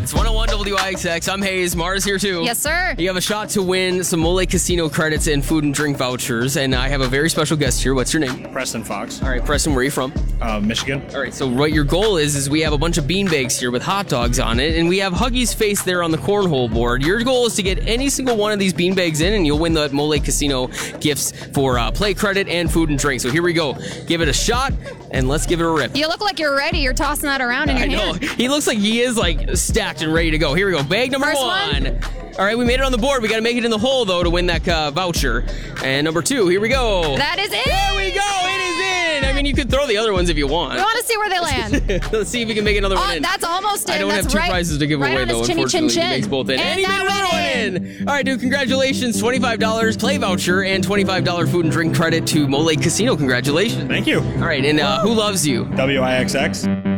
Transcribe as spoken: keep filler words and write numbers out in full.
It's one oh one W I X X. I'm Hayes. Mara's here too. Yes, sir. You have a shot to win some Mole Casino credits and food and drink vouchers. And I have a very special guest here. What's your name? Preston Fox. All right, Preston, where are you from? Uh, Michigan. All right, so what your goal is, is we have a bunch of beanbags here with hot dogs on it, and we have Huggy's face there on the cornhole board. Your goal is to get any single one of these beanbags in, and you'll win the Mole Casino gifts for uh, play credit and food and drink. So here we go. Give it a shot, and let's give it a rip. You look like you're ready. You're tossing that around in your I know. hand. He looks like he is like stacked and ready to go. Here we go. Bag number First one. one. All right, we made it on the board. We got to make it in the hole, though, to win that uh, voucher. And number two, here we go. That is it. There we go. It is in. I mean, you could throw the other ones if you want. We want to see where they land. Let's see if we can make another Oh, one in. that's almost in. I don't That's have two right, prizes to give right away, on his though. chinny chin Unfortunately, chin. he makes both in. And And he made that another one went in. All right, dude, congratulations. twenty-five dollars play voucher and twenty-five dollars food and drink credit to Mole Casino. Congratulations. Thank you. All right, and uh, who loves you? W I X X.